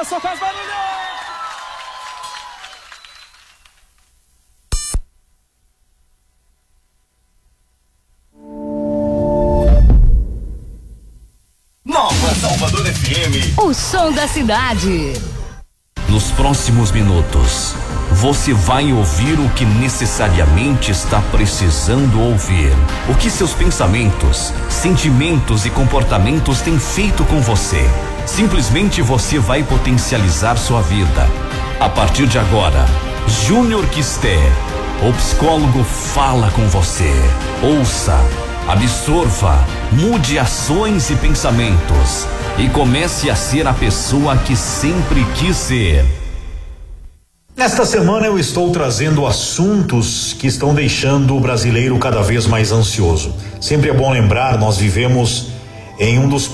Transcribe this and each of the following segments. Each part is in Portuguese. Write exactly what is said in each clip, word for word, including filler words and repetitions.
Anderson, faz barulho! Nova Salvador F M. O som da cidade. Nos próximos minutos, você vai ouvir o que necessariamente está precisando ouvir. O que seus pensamentos, sentimentos e comportamentos têm feito com você. Simplesmente você vai potencializar sua vida. A partir de agora, Júnior Quisté, o psicólogo, fala com você. Ouça, absorva, mude ações e pensamentos e comece a ser a pessoa que sempre quis ser. Nesta semana eu estou trazendo assuntos que estão deixando o brasileiro cada vez mais ansioso. Sempre é bom lembrar, nós vivemos em um dos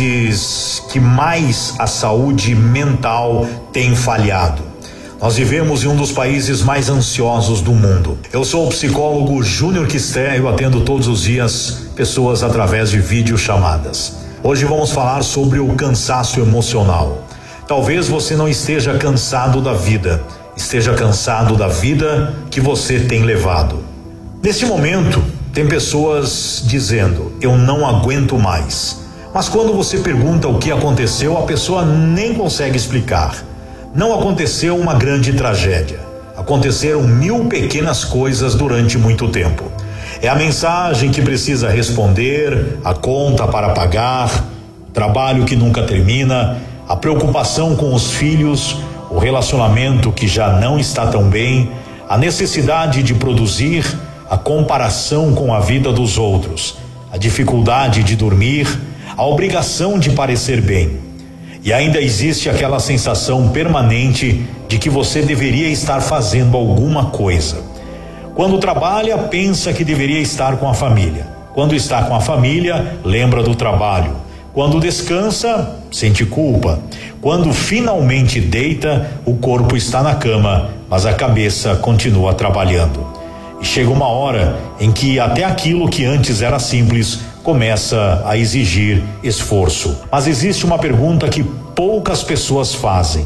países que mais a saúde mental tem falhado. Nós vivemos em um dos países mais ansiosos do mundo. Eu sou o psicólogo Júnior Quisté, eu atendo todos os dias pessoas através de videochamadas. Hoje vamos falar sobre o cansaço emocional. Talvez você não esteja cansado da vida, esteja cansado da vida que você tem levado. Neste momento, tem pessoas dizendo, eu não aguento mais. Mas quando você pergunta o que aconteceu, a pessoa nem consegue explicar. Não aconteceu uma grande tragédia. Aconteceram mil pequenas coisas durante muito tempo. É a mensagem que precisa responder, a conta para pagar, trabalho que nunca termina, a preocupação com os filhos, o relacionamento que já não está tão bem, a necessidade de produzir, a comparação com a vida dos outros, a dificuldade de dormir, a obrigação de parecer bem. E ainda existe aquela sensação permanente de que você deveria estar fazendo alguma coisa. Quando trabalha, pensa que deveria estar com a família. Quando está com a família, lembra do trabalho. Quando descansa, sente culpa. Quando finalmente deita, o corpo está na cama, mas a cabeça continua trabalhando. E chega uma hora em que até aquilo que antes era simples começa a exigir esforço. Mas existe uma pergunta que poucas pessoas fazem: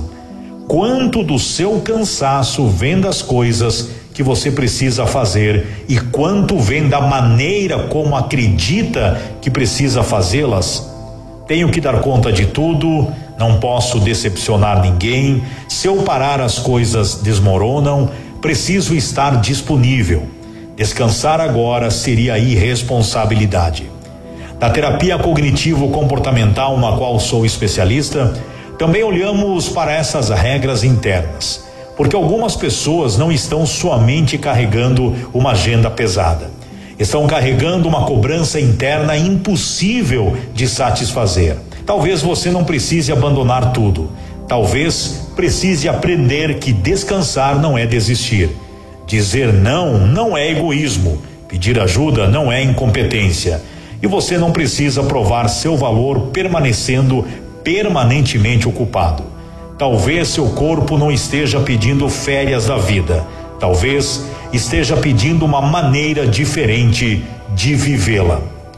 quanto do seu cansaço vem das coisas que você precisa fazer e quanto vem da maneira como acredita que precisa fazê-las? Tenho que dar conta de tudo, não posso decepcionar ninguém, se eu parar as coisas desmoronam, preciso estar disponível. Descansar agora seria irresponsabilidade. Na terapia cognitivo-comportamental, na qual sou especialista, também olhamos para essas regras internas, porque algumas pessoas não estão somente carregando uma agenda pesada, estão carregando uma cobrança interna impossível de satisfazer. Talvez você não precise abandonar tudo, talvez precise aprender que descansar não é desistir. Dizer não não é egoísmo, pedir ajuda não é incompetência. E você não precisa provar seu valor permanecendo permanentemente ocupado. Talvez seu corpo não esteja pedindo férias da vida. Talvez esteja pedindo uma maneira diferente de vivê-la.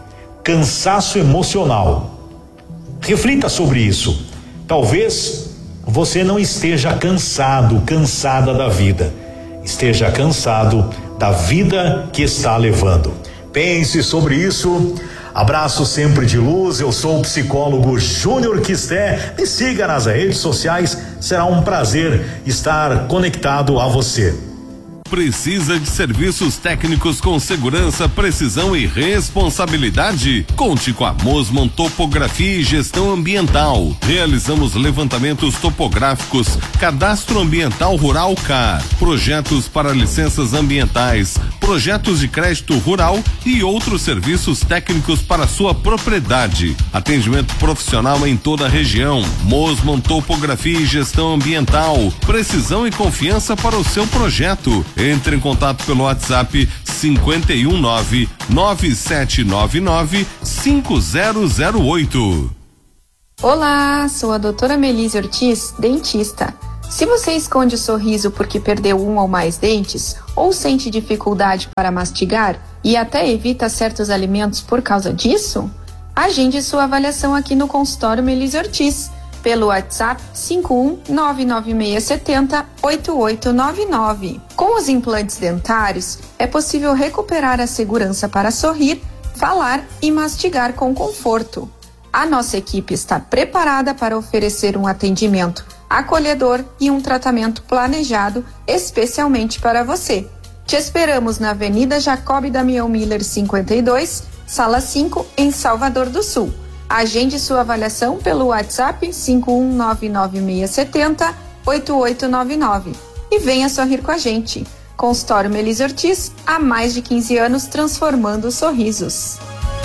Cansaço emocional. Reflita sobre isso. Talvez você não esteja cansado, cansada da vida. Esteja cansado da vida que está levando. Pense sobre isso. Abraço sempre de luz, eu sou o psicólogo Júnior Quisté. Me siga nas redes sociais, será um prazer estar conectado a você. Precisa de serviços técnicos com segurança, precisão e responsabilidade? Conte com a Mosman Topografia e Gestão Ambiental. Realizamos levantamentos topográficos, cadastro ambiental rural C A R, projetos para licenças ambientais, projetos de crédito rural e outros serviços técnicos para sua propriedade. Atendimento profissional em toda a região. Mosman Topografia e Gestão Ambiental. Precisão e confiança para o seu projeto. Entre em contato pelo WhatsApp cinco um nove, nove sete nove nove, cinco zero zero oito. Olá, sou a doutora Melise Ortiz, dentista. Se você esconde o sorriso porque perdeu um ou mais dentes, ou sente dificuldade para mastigar e até evita certos alimentos por causa disso, agende sua avaliação aqui no consultório Melise Ortiz. pelo WhatsApp cinco um nove nove seis sete zero oito oito nove nove. Com os implantes dentários, é possível recuperar a segurança para sorrir, falar e mastigar com conforto. A nossa equipe está preparada para oferecer um atendimento acolhedor e um tratamento planejado especialmente para você. Te esperamos na Avenida Jacob Damião Miller cinquenta e dois, Sala cinco, em Salvador do Sul. Agende sua avaliação pelo WhatsApp cinco um nove nove seis sete zero oito oito nove nove e venha sorrir com a gente. Consultório Melise Ortiz, há mais de quinze anos transformando sorrisos.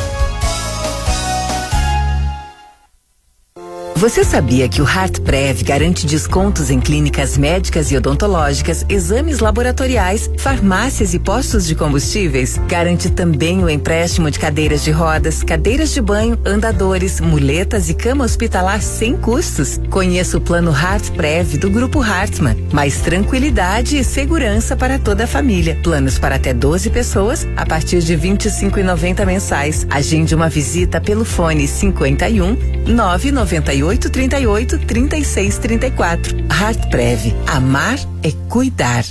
Você sabia que o HeartPrev garante descontos em clínicas médicas e odontológicas, exames laboratoriais, farmácias e postos de combustíveis? Garante também o empréstimo de cadeiras de rodas, cadeiras de banho, andadores, muletas e cama hospitalar sem custos. Conheça o plano HeartPrev do Grupo Hartmann. Mais tranquilidade e segurança para toda a família. Planos para até doze pessoas a partir de vinte e cinco reais e noventa centavos mensais. Agende uma visita pelo fone cinquenta e um, nove noventa e oito, trinta e oito, trinta e seis, trinta e quatro. HeartPrev. Amar é cuidar.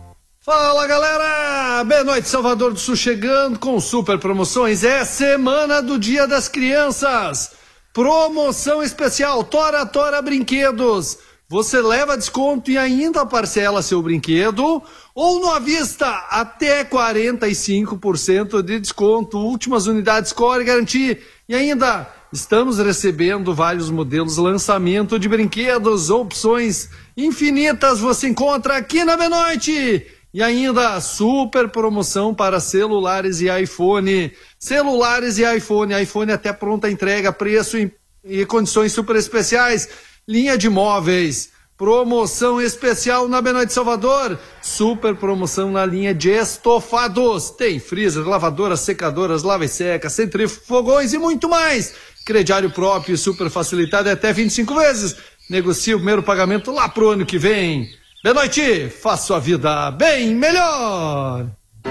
Fala, galera! Boa noite, Salvador do Sul chegando com super promoções. É semana do Dia das Crianças. Promoção especial Tora Tora Brinquedos. Você leva desconto e ainda parcela seu brinquedo, ou no à vista até quarenta e cinco por cento de desconto. Últimas unidades Core Garantir. E ainda estamos recebendo vários modelos lançamento de brinquedos, opções infinitas você encontra aqui na Benoite. E ainda super promoção para celulares e iPhone. Celulares e iPhone, iPhone até pronta entrega, preço e, e condições super especiais. Linha de móveis, promoção especial na Benoite Salvador, super promoção na linha de estofados. Tem freezer, lavadoras, secadoras, lava e seca, centrifugões e muito mais. Crediário próprio, super facilitado até vinte e cinco vezes. Negocie o primeiro pagamento lá pro ano que vem. Benoite, faça sua vida bem melhor.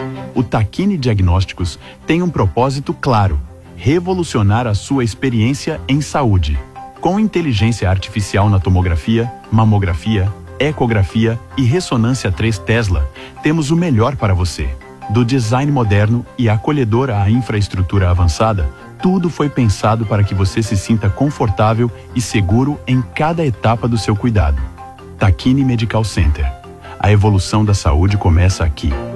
O Tacchini Diagnósticos tem um propósito claro: revolucionar a sua experiência em saúde. Com inteligência artificial na tomografia, mamografia, ecografia e ressonância três Tesla, temos o melhor para você. Do design moderno e acolhedor à infraestrutura avançada, tudo foi pensado para que você se sinta confortável e seguro em cada etapa do seu cuidado. Tacchini Medical Center. A evolução da saúde começa aqui.